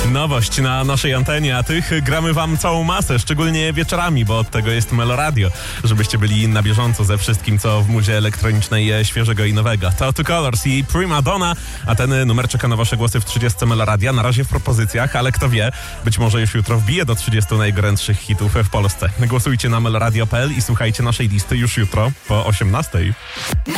Nowość na naszej antenie, a tych gramy wam całą masę, szczególnie wieczorami, bo od tego jest Meloradio, żebyście byli na bieżąco ze wszystkim, co w muzie elektronicznej świeżego i nowego. To Two Colors i Prima Donna, a ten numer czeka na wasze głosy w 30 Meloradia, na razie w propozycjach, ale kto wie, być może już jutro wbije do 30 najgorętszych hitów w Polsce. Głosujcie na meloradio.pl i słuchajcie naszej listy już jutro po 18:00.